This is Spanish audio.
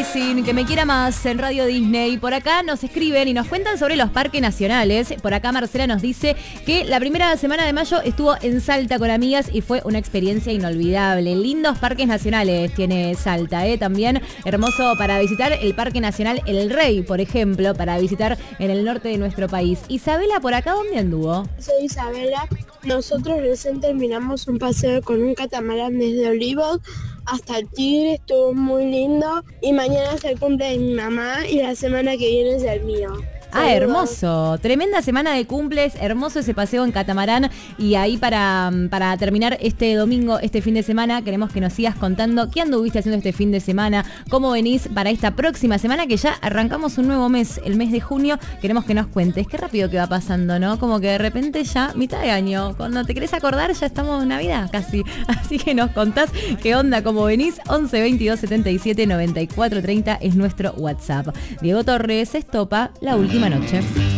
Wisin, que me quiera más en Radio Disney. Por acá nos escriben y nos cuentan sobre los parques nacionales. Por acá Marcela nos dice que la primera semana de mayo estuvo en Salta con amigas y fue una experiencia inolvidable. Lindos parques nacionales tiene Salta, también hermoso para visitar el Parque Nacional El Rey, por ejemplo, para visitar en el norte de nuestro país. Isabela, por acá, ¿dónde anduvo? Soy Isabela. Nosotros recién terminamos un paseo con un catamarán desde Olivos hasta el Tigre, estuvo muy lindo. Y mañana es el cumple de mi mamá y la semana que viene es el mío. Ah, hermoso. Tremenda semana de cumples, hermoso ese paseo en catamarán. Y ahí para terminar este domingo, este fin de semana, queremos que nos sigas contando qué anduviste haciendo este fin de semana, cómo venís para esta próxima semana, que ya arrancamos un nuevo mes, el mes de junio. Queremos que nos cuentes. Qué rápido que va pasando, ¿no? Como que de repente ya mitad de año. Cuando te querés acordar ya estamos en Navidad casi. Así que nos contás qué onda, cómo venís. 11 22 77 94 30 es nuestro WhatsApp. Diego Torres, Estopa, La Última Noche.